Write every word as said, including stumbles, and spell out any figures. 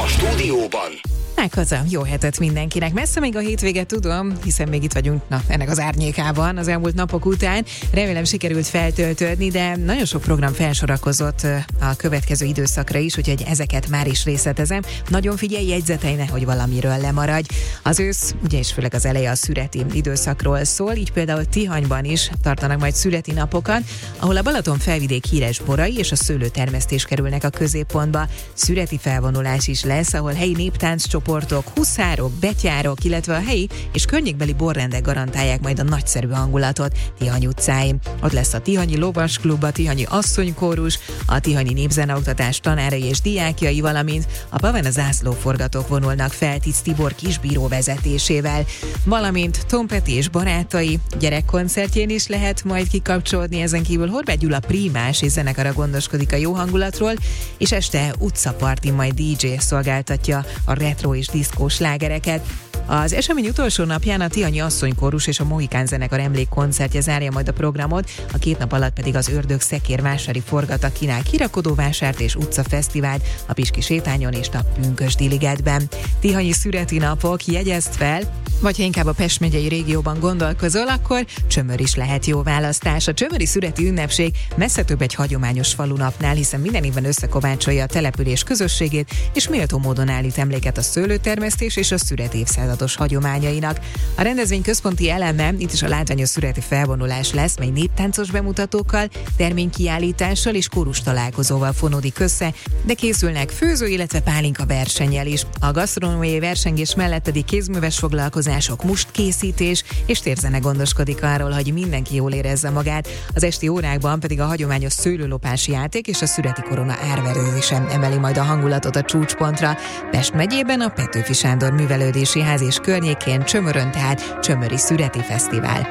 A stúdióban Meghaza, jó hetet mindenkinek. Messze még a hétvége, tudom, hiszen még itt vagyunk, na, ennek az árnyékában az elmúlt napok után. Remélem sikerült feltöltődni, de nagyon sok program felsorakozott a következő időszakra is, úgyhogy ezeket már is részletezem. Nagyon figyelj, jegyzetelj, nehogy valamiről lemaradj. Az ősz, ugye és főleg az eleje a szüreti időszakról szól, így például Tihanyban is tartanak majd szüreti napokat, ahol a Balaton felvidék híres borai és a szőlőtermesztés kerülnek a középpontba. Szüreti felvonulás is lesz, ahol helyi néptánc csoportok, huszárok, betyárok, illetve a helyi és környékbeli borrendek garantálják majd a nagyszerű hangulatot Tihany utcáin. Ott lesz a Tihanyi Lovasklub, a Tihanyi Asszonykórus, a Tihanyi Népzeneoktatás tanárai és diákjai, valamint a Pavana zászlóforgatók vonulnak fel Ticz Tibor kisbíró vezetésével, valamint Tom Petty és barátai gyerekkoncertjén is lehet majd kikapcsolódni, ezen kívül Horváth Gyula prímás és zenekara gondoskodik a jó hangulatról, és este utcapartin majd dé dzsé szolgáltatja a retro és diszkós slágereket. Az esemény utolsó napján a Tihanyi Asszonykórus és a Mohikán zenekar emlékkoncertje zárja majd a programot, a két nap alatt pedig az Ördög Szekérvásári Forgata kínál kirakodóvásárt és utcafesztivált a Piski sétányon és a Pünkösdi ligetben. Tihanyi szüreti napok, jegyezd fel, vagy ha inkább a Pest megyei régióban gondolkozol, akkor Csömör is lehet jó választás. A csömöri szüreti ünnepség messze több egy hagyományos falunapnál, hiszen minden évben összekovácsolja a település közösségét, és méltó módon állít emléket a szőlőtermesztés és a szüret évszázados hagyományainak. A rendezvény központi eleme itt is a látványos szüreti felvonulás lesz, mely néptáncos bemutatókkal, terménykiállítással és kórus találkozóval fonódik össze, de készülnek főző, illetve pálinka versennyel is. A gasztronómiai versengés mellett pedig kézműves foglalkozások, mustkészítés és térzene gondoskodik arról, hogy mindenki jól érezze magát. Az esti órákban pedig a hagyományos szőlőlopási játék és a szüreti korona árverőzése emeli majd a hangulatot a csúcspontra. Pest megyében a Petőfi Sándor Művelődési Ház és környékén Csömörön tehát Csömöri Szüreti Fesztivál.